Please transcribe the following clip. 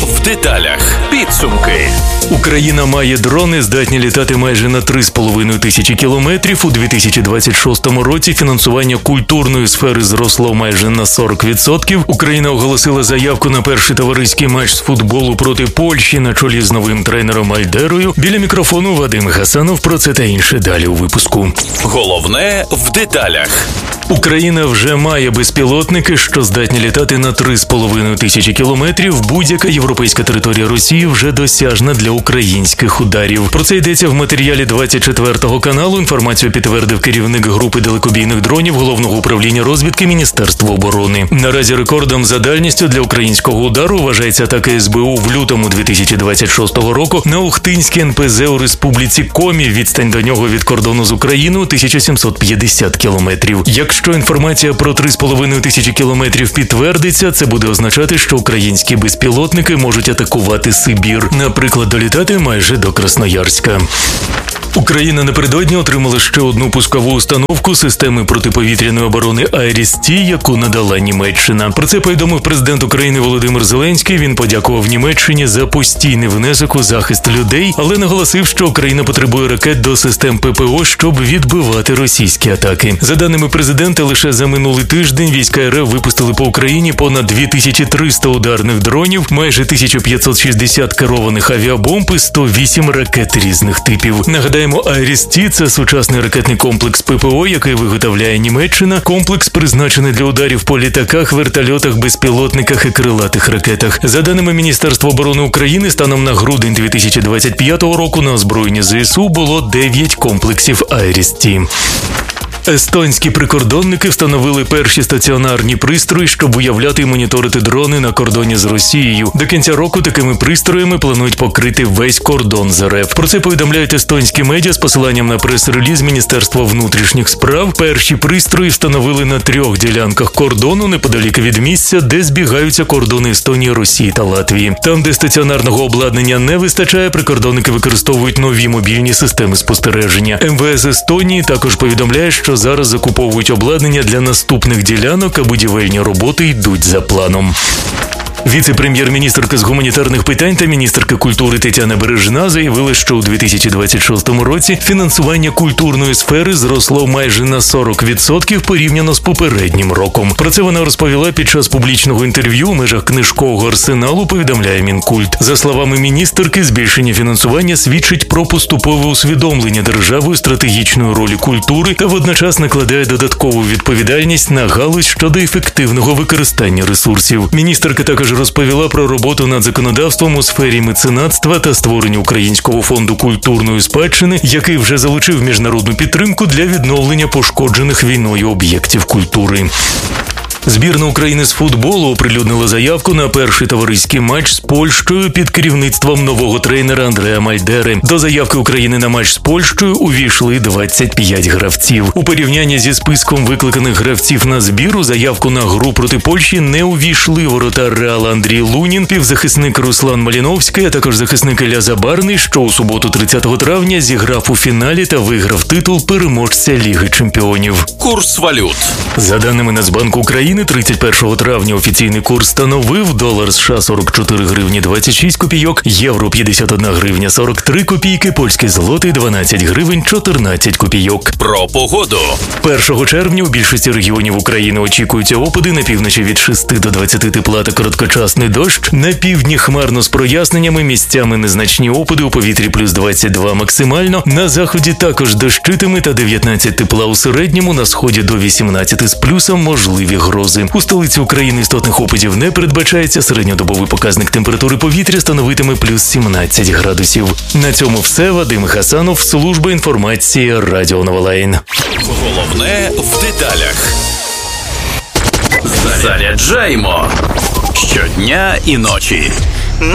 в деталях. Підсумки. Україна має дрони, здатні літати майже на 3,5 тисячі кілометрів. У 2026 році фінансування культурної сфери зросло майже на 40%. Україна оголосила заявку на перший товариський матч з футболу проти Польщі на чолі з новим тренером Альдерою. Біля мікрофону Вадим Гасанов. Про це та інше далі у випуску. Головне в деталях. Україна вже має безпілотники, що здатні літати на 3,5 тисячі кілометрів. Будь-яка європейська територія Росії вже досяжна для українських ударів. Про це йдеться в матеріалі 24 каналу. Інформацію підтвердив керівник групи далекобійних дронів Головного управління розвідки Міністерства оборони. Наразі рекордом за дальністю для українського удару вважається атака СБУ в лютому 2026 року на Охтинське НПЗ у республіці Комі. Відстань до нього від кордону з Україною 1750 кілометрів. Якщо інформація про 3,5 тисячі кілометрів підтвердиться, це буде означати, що українські безпілотники можуть атакувати Сибір. Наприклад, долітати майже до Красноярська. Україна напередодні отримала ще одну пускову установку системи протиповітряної оборони «Айріс-Ті», яку надала Німеччина. Про це повідомив президент України Володимир Зеленський. Він подякував Німеччині за постійний внесок у захист людей, але наголосив, що Україна потребує ракет до систем ППО, щоб відбивати російські атаки. За даними президента, лише за минулий тиждень війська РФ випустили по Україні понад 2300 ударних дронів, майже 1560 керованих авіабомб і 108 ракет різних типів. Нагадаємо, «Айріс-Ті» – це сучасний ракетний комплекс ППО, який виготовляє Німеччина. Комплекс призначений для ударів по літаках, вертольотах, безпілотниках і крилатих ракетах. За даними Міністерства оборони України, станом на грудень 2025 року на озброєнні ЗСУ було 9 комплексів «Айріс-Ті». Естонські прикордонники встановили перші стаціонарні пристрої, щоб уявляти і моніторити дрони на кордоні з Росією. До кінця року такими пристроями планують покрити весь кордон з РФ. Про це повідомляють естонські медіа з посиланням на прес-реліз Міністерства внутрішніх справ. Перші пристрої встановили на 3 ділянках кордону неподалік від місця, де збігаються кордони Естонії, Росії та Латвії. Там, де стаціонарного обладнання не вистачає, прикордонники використовують нові мобільні системи спостереження. МВС Естонії також повідомляє, що зараз закуповують обладнання для наступних ділянок, а будівельні роботи йдуть за планом. Віце-прем'єр-міністерка з гуманітарних питань та міністерка культури Тетяна Бережна заявили, що у 2026 році фінансування культурної сфери зросло майже на 40% порівняно з попереднім роком. Про це вона розповіла під час публічного інтерв'ю у межах книжкового арсеналу, повідомляє Мінкульт. За словами міністерки, збільшення фінансування свідчить про поступове усвідомлення державою стратегічної ролі культури та водночас накладає додаткову відповідальність на галузь щодо ефективного використання ресурсів. Міністерка також розповіла про роботу над законодавством у сфері меценатства та створення Українського фонду культурної спадщини, який вже залучив міжнародну підтримку для відновлення пошкоджених війною об'єктів культури. Збірна України з футболу оприлюднила заявку на перший товариський матч з Польщею під керівництвом нового тренера Андреа Мальдери. До заявки України на матч з Польщею увійшли 25 гравців. У порівнянні зі списком викликаних гравців на збір у заявку на гру проти Польщі не увійшли воротар Реала Андрій Лунін, півзахисник Руслан Маліновський, а також захисник Ілля Забарний, що у суботу 30 травня зіграв у фіналі та виграв титул переможця Ліги чемпіонів. Курс валют. За даними Нацбанку України, 31 травня офіційний курс становив: долар США 44 гривні 26 копійок, євро 51 гривня 43 копійки, польський злотий 12 гривень 14 копійок. Про погоду. 1 червня у більшості регіонів України очікуються опади, на півночі від 6 до 20 тепла та короткочасний дощ, на півдні хмарно з проясненнями, місцями незначні опади, у повітрі плюс 22 максимально, на заході також дощитиме та 19 тепла у середньому, на сході до 18 з плюсом, можливі грози. У столиці України істотних опадів не передбачається, середньодобовий показник температури повітря становитиме плюс 17 градусів. На цьому все. Вадим Гасанов, служба інформації, Радіо Новолайн. Головне в деталях. Заряджаємо щодня і ночі.